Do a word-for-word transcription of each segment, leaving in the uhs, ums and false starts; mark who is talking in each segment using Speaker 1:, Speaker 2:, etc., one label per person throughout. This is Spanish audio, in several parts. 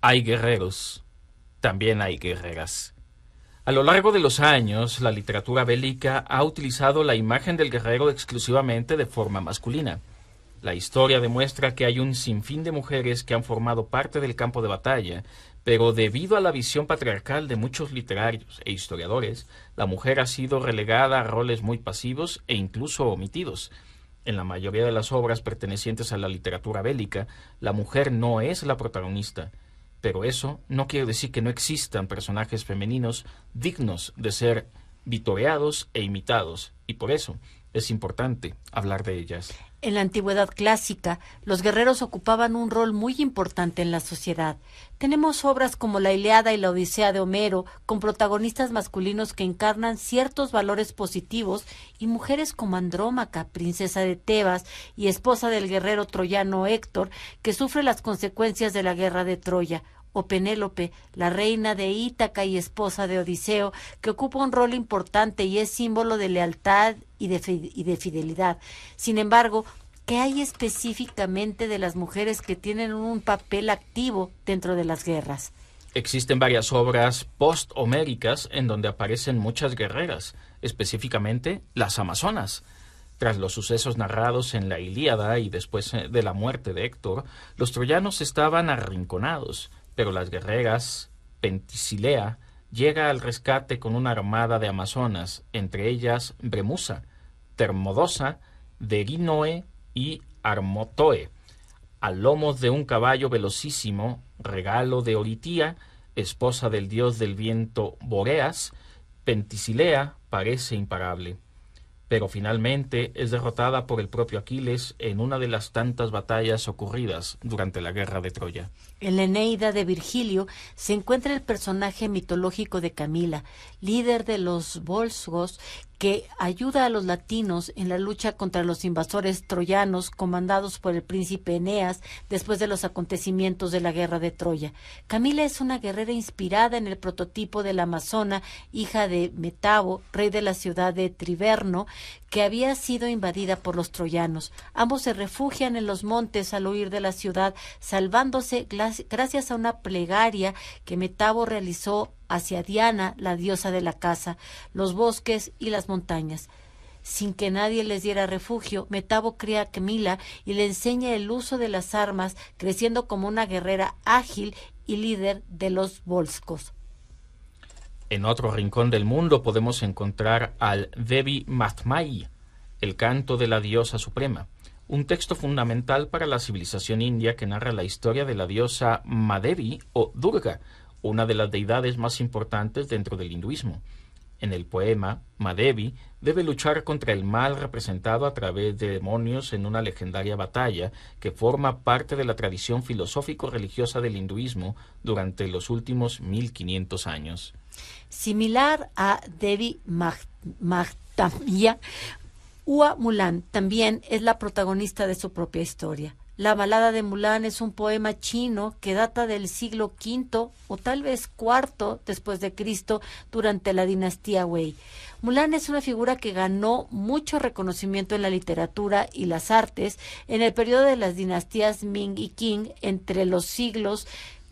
Speaker 1: Hay guerreros, también hay guerreras. A lo largo de los años, la literatura bélica ha utilizado la imagen del guerrero exclusivamente de forma masculina. La historia demuestra que hay un sinfín de mujeres que han formado parte del campo de batalla, pero debido a la visión patriarcal de muchos literarios e historiadores, la mujer ha sido relegada a roles muy pasivos e incluso omitidos. En la mayoría de las obras pertenecientes a la literatura bélica, la mujer no es la protagonista. Pero eso no quiere decir que no existan personajes femeninos dignos de ser vitoreados e imitados, y por eso es importante hablar de ellas.
Speaker 2: En la antigüedad clásica, los guerreros ocupaban un rol muy importante en la sociedad. Tenemos obras como la Ilíada y la Odisea de Homero, con protagonistas masculinos que encarnan ciertos valores positivos, y mujeres como Andrómaca, princesa de Tebas y esposa del guerrero troyano Héctor, que sufre las consecuencias de la guerra de Troya, o Penélope, la reina de Ítaca y esposa de Odiseo, que ocupa un rol importante y es símbolo de lealtad y de, y de fidelidad. Sin embargo, ¿qué hay específicamente de las mujeres que tienen un papel activo dentro de las guerras?
Speaker 1: Existen varias obras post-homéricas en donde aparecen muchas guerreras, específicamente las amazonas. Tras los sucesos narrados en la Ilíada y después de la muerte de Héctor, los troyanos estaban arrinconados, pero las guerreras, Penticilea, llega al rescate con una armada de amazonas, entre ellas Bremusa, Termodosa, Derinoe y Armotoe, a lomos de un caballo velocísimo, regalo de Oritía, esposa del dios del viento Boreas. Penticilea parece imparable, pero finalmente es derrotada por el propio Aquiles en una de las tantas batallas ocurridas durante la guerra de Troya.
Speaker 2: En la Eneida de Virgilio se encuentra el personaje mitológico de Camila, líder de los volscos, que ayuda a los latinos en la lucha contra los invasores troyanos comandados por el príncipe Eneas después de los acontecimientos de la guerra de Troya. Camila es una guerrera inspirada en el prototipo de la amazona, hija de Metabo, rey de la ciudad de Triverno, que había sido invadida por los troyanos. Ambos se refugian en los montes al huir de la ciudad, salvándose gracias a una plegaria que Metabo realizó hacia Diana, la diosa de la caza, los bosques y las montañas. Sin que nadie les diera refugio, Metabo cría a Camila y le enseña el uso de las armas, creciendo como una guerrera ágil y líder de los volscos.
Speaker 1: En otro rincón del mundo podemos encontrar al Devi Mahatmya, el canto de la diosa suprema, un texto fundamental para la civilización india que narra la historia de la diosa Mahadevi o Durga, una de las deidades más importantes dentro del hinduismo. En el poema, Mahadevi debe luchar contra el mal representado a través de demonios en una legendaria batalla que forma parte de la tradición filosófico-religiosa del hinduismo durante los últimos mil quinientos años.
Speaker 2: Similar a Devi Mahatmya, Hua Mulan también es la protagonista de su propia historia. La balada de Mulan es un poema chino que data del siglo quinto o tal vez cuarto después de Cristo, durante la dinastía Wei. Mulan es una figura que ganó mucho reconocimiento en la literatura y las artes en el periodo de las dinastías Ming y Qing entre los siglos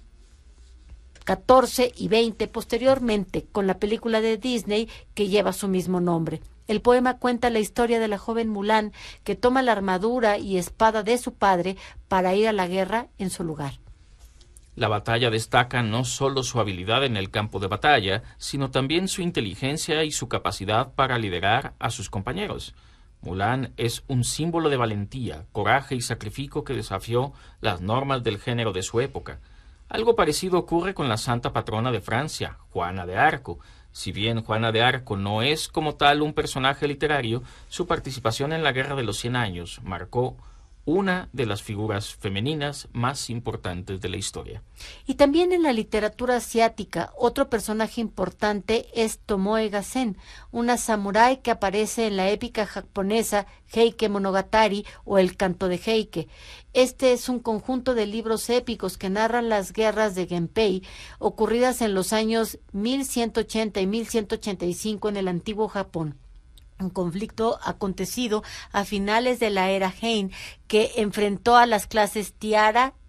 Speaker 2: catorce y veinte, posteriormente con la película de Disney que lleva su mismo nombre. El poema cuenta la historia de la joven Mulan que toma la armadura y espada de su padre para ir a la guerra en su lugar.
Speaker 1: La batalla destaca no solo su habilidad en el campo de batalla, sino también su inteligencia y su capacidad para liderar a sus compañeros. Mulan es un símbolo de valentía, coraje y sacrificio que desafió las normas del género de su época. Algo parecido ocurre con la santa patrona de Francia, Juana de Arco. Si bien Juana de Arco no es como tal un personaje literario, su participación en la Guerra de los Cien Años marcó una de las figuras femeninas más importantes de la historia.
Speaker 2: Y también en la literatura asiática, otro personaje importante es Tomoe Gassen, una samurái que aparece en la épica japonesa Heike Monogatari o El canto de Heike. Este es un conjunto de libros épicos que narran las guerras de Genpei, ocurridas en los años mil ciento ochenta y mil ciento ochenta y cinco en el antiguo Japón. Un conflicto acontecido a finales de la era Heian que enfrentó a las clases Taira